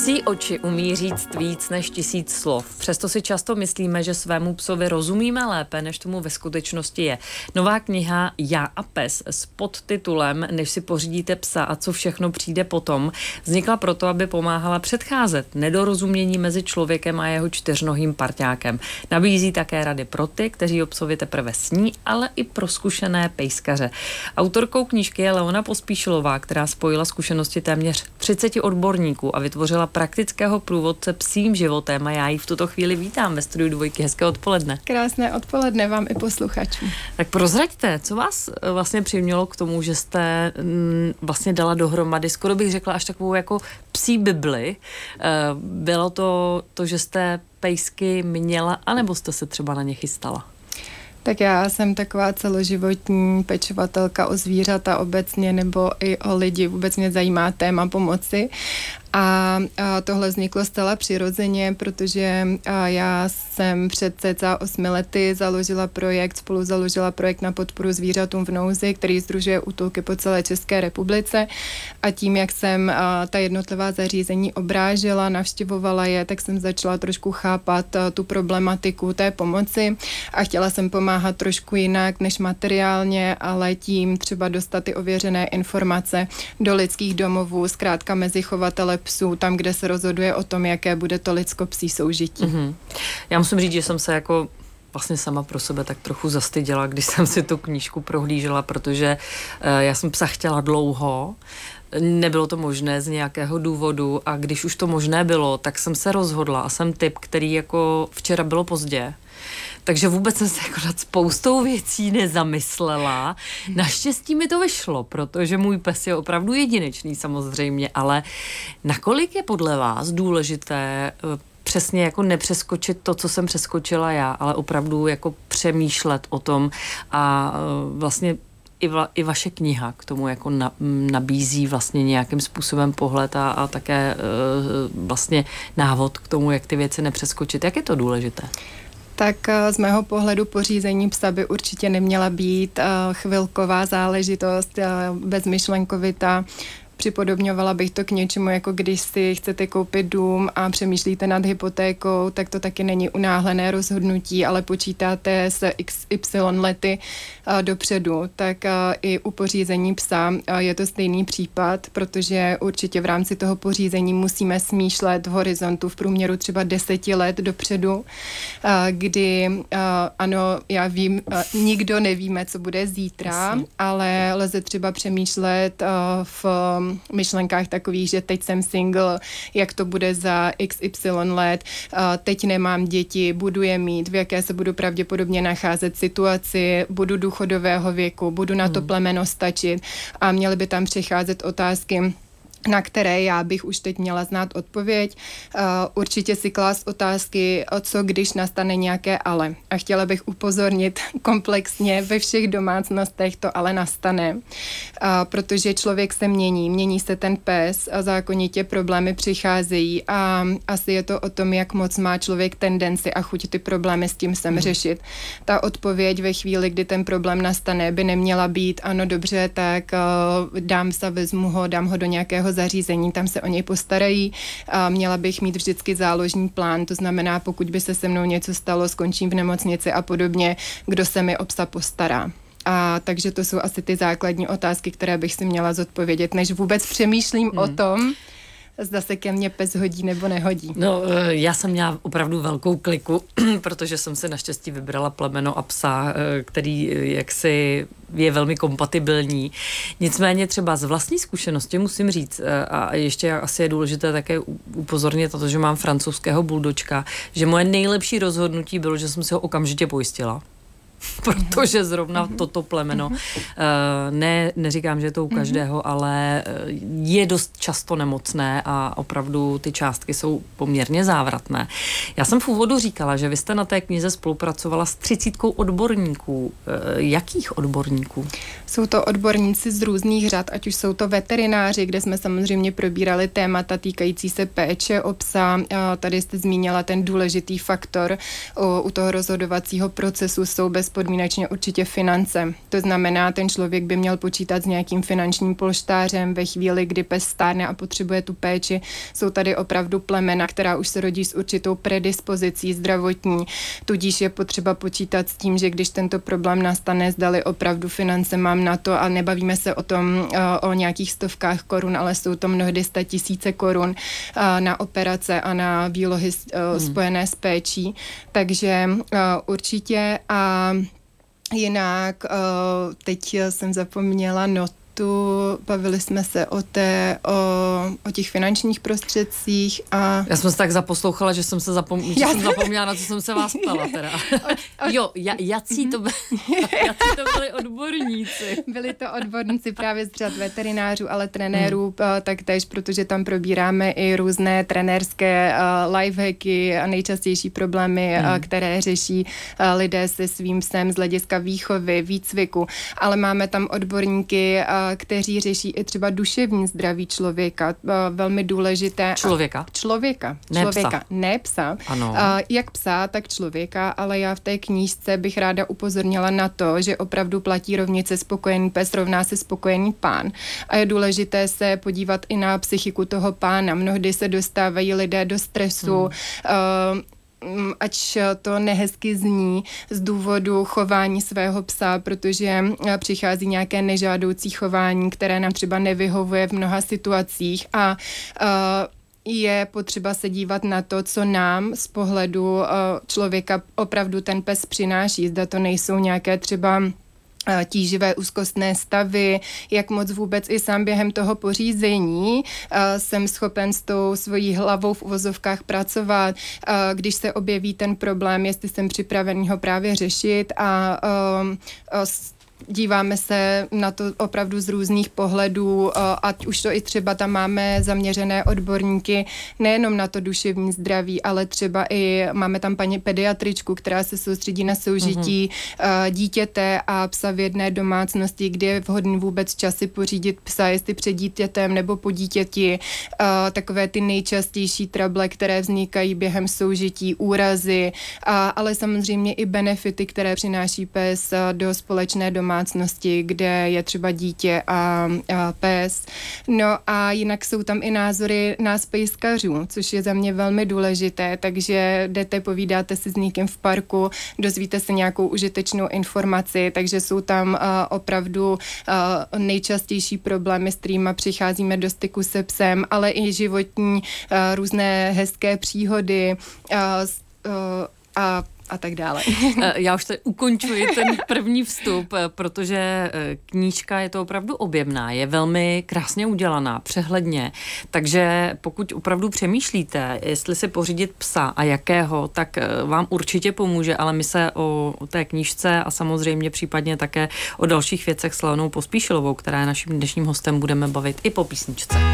Psí oči umí říct víc než 1000 slov. Přesto si často myslíme, že svému psovi rozumíme lépe, než tomu ve skutečnosti je. Nová kniha Já a pes s podtitulem Než si pořídíte psa a co všechno přijde potom vznikla proto, aby pomáhala předcházet nedorozumění mezi člověkem a jeho čtyřnohým parťákem. Nabízí také rady pro ty, kteří o psovi teprve sní, ale i pro zkušené pejskaře. Autorkou knížky je Leona Pospíšilová, která spojila zkušenosti téměř 30 odborníků a vytvořila praktického průvodce psím životem a já ji v tuto chvíli vítám ve studiu Dvojky. Hezké odpoledne. Krásné odpoledne vám i posluchačům. Tak prozraďte, co vás vlastně přimělo k tomu, že jste vlastně dala dohromady, skoro bych řekla až takovou jako psí bibli. Bylo to, že jste pejsky měla, anebo jste se třeba na ně chystala? Tak já jsem taková celoživotní pečovatelka o zvířata obecně nebo i o lidi. Vůbec mě zajímá téma pomoci. A tohle vzniklo zcela přirozeně, protože já jsem před cca 8 lety spolu založila projekt na podporu zvířatům v nouzi, který sdružuje útulky po celé České republice. A tím, jak jsem ta jednotlivá zařízení obrážela, navštěvovala je, tak jsem začala trošku chápat tu problematiku té pomoci a chtěla jsem pomáhat trošku jinak než materiálně, ale tím třeba dostat ty ověřené informace do lidských domovů, zkrátka mezi chovatele psů, tam, kde se rozhoduje o tom, jaké bude to lidsko-psí soužití. Mm-hmm. Já musím říct, že jsem se jako vlastně sama pro sebe tak trochu zastyděla, když jsem si tu knížku prohlížela, protože já jsem psa chtěla dlouho, nebylo to možné z nějakého důvodu a když už to možné bylo, tak jsem se rozhodla a jsem typ, který jako včera bylo pozdě. Takže vůbec jsem se jako nad spoustou věcí nezamyslela. Naštěstí mi to vyšlo, protože můj pes je opravdu jedinečný samozřejmě, ale nakolik je podle vás důležité přesně jako nepřeskočit to, co jsem přeskočila já, ale opravdu jako přemýšlet o tom a vlastně i vaše kniha k tomu jako nabízí vlastně nějakým způsobem pohled a také vlastně návod k tomu, jak ty věci nepřeskočit. Jak je to důležité? Tak z mého pohledu pořízení psa by určitě neměla být chvilková záležitost, bezmyšlenkovitá. Připodobňovala bych to k něčemu, jako když si chcete koupit dům a přemýšlíte nad hypotékou, tak to taky není unáhlené rozhodnutí, ale počítáte se XY lety dopředu. Tak i u pořízení psa je to stejný případ, protože určitě v rámci toho pořízení musíme smýšlet v horizontu v průměru třeba 10 let dopředu, kdy ano, já vím, nikdo nevíme, co bude zítra, ale lze třeba přemýšlet v myšlenkách takových, že teď jsem single, jak to bude za XY let, teď nemám děti, budu je mít, v jaké se budu pravděpodobně nacházet situaci, budu důchodového věku, budu na to plemeno stačit a měly by tam přicházet otázky, na které já bych už teď měla znát odpověď. Určitě si klást otázky, co když nastane nějaké ale. A chtěla bych upozornit komplexně, ve všech domácnostech to ale nastane. Protože člověk se mění se ten pes a zákonitě problémy přicházejí a asi je to o tom, jak moc má člověk tendenci a chuť ty problémy s tím řešit. Ta odpověď ve chvíli, kdy ten problém nastane, by neměla být ano, dobře, tak dám ho do nějakého zařízení, tam se o něj postarají. Měla bych mít vždycky záložní plán, to znamená, pokud by se mnou něco stalo, skončím v nemocnici a podobně, kdo se mi o psa postará. Takže to jsou asi ty základní otázky, které bych si měla zodpovědět, než vůbec přemýšlím o tom, zda se ke mně pes hodí nebo nehodí. No, já jsem měla opravdu velkou kliku, protože jsem si naštěstí vybrala plemeno a psa, který jaksi je velmi kompatibilní. Nicméně třeba z vlastní zkušenosti musím říct, a ještě asi je důležité také upozornit na to, že mám francouzského buldočka, že moje nejlepší rozhodnutí bylo, že jsem si ho okamžitě pojistila. Protože zrovna toto plemeno, neříkám, že je to u každého, ale je dost často nemocné a opravdu ty částky jsou poměrně závratné. Já jsem v úvodu říkala, že vy jste na té knize spolupracovala s 30 odborníků. Jakých odborníků? Jsou to odborníci z různých řad, ať už jsou to veterináři, kde jsme samozřejmě probírali témata týkající se péče o psa. Tady jste zmínila ten důležitý faktor u toho rozhodovacího procesu jsou bez bezpodmínečně určitě finance. To znamená, ten člověk by měl počítat s nějakým finančním polštářem ve chvíli, kdy pes stárne a potřebuje tu péči. Jsou tady opravdu plemena, která už se rodí s určitou predispozicí zdravotní, tudíž je potřeba počítat s tím, že když tento problém nastane, zdali opravdu finance mám na to, a nebavíme se o tom o nějakých stovkách korun, ale jsou to mnohdy 100 000 korun na operace a na výlohy spojené s péčí. Takže určitě. A jinak teď jsem zapomněla bavili jsme se o těch finančních prostředcích a... Já jsem se tak zaposlouchala, že jsem zapomněla, na co jsem se vás ptala teda. Jo, jací to byli odborníci? Byli to odborníci právě z řad veterinářů, ale trenérů taktéž, protože tam probíráme i různé trenérské lifehacky a nejčastější problémy, které řeší lidé se svým psem z hlediska výchovy, výcviku, ale máme tam odborníky, kteří řeší i třeba duševní zdraví člověka. Velmi důležité. Člověka. Ne psa. Ano. Jak psa, tak člověka, ale já v té knížce bych ráda upozornila na to, že opravdu platí rovnice spokojený pes rovná se spokojený pán. A je důležité se podívat i na psychiku toho pána. Mnohdy se dostávají lidé do stresu, ač to nehezky zní, z důvodu chování svého psa, protože přichází nějaké nežádoucí chování, které nám třeba nevyhovuje v mnoha situacích a je potřeba se dívat na to, co nám z pohledu člověka opravdu ten pes přináší. Zda to nejsou nějaké třeba tíživé úzkostné stavy, jak moc vůbec i sám během toho pořízení jsem schopen s tou svojí hlavou v uvozovkách pracovat, když se objeví ten problém, jestli jsem připravený ho právě řešit a díváme se na to opravdu z různých pohledů, ať už to i třeba tam máme zaměřené odborníky nejenom na to duševní zdraví, ale třeba i máme tam paní pediatričku, která se soustředí na soužití dítěte a psa v jedné domácnosti, kde je vhodný vůbec časy pořídit psa, jestli před dítětem nebo po dítěti. Takové ty nejčastější trable, které vznikají během soužití, úrazy, ale samozřejmě i benefity, které přináší pes do společné domácnosti, kde je třeba dítě a pes. No a jinak jsou tam i názory nás pejskařů, což je za mě velmi důležité, takže jdete, povídáte si s někým v parku, dozvíte se nějakou užitečnou informaci, takže jsou tam opravdu nejčastější problémy, s kterými přicházíme do styku se psem, ale i životní různé hezké příhody a tak dále. Já už tady ukončuji ten první vstup, protože knížka je to opravdu objemná, je velmi krásně udělaná, přehledně, takže pokud opravdu přemýšlíte, jestli si pořídit psa a jakého, tak vám určitě pomůže, ale my se o té knížce a samozřejmě případně také o dalších věcech s Leonou Pospíšilovou, která je naším dnešním hostem, budeme bavit i po písničce.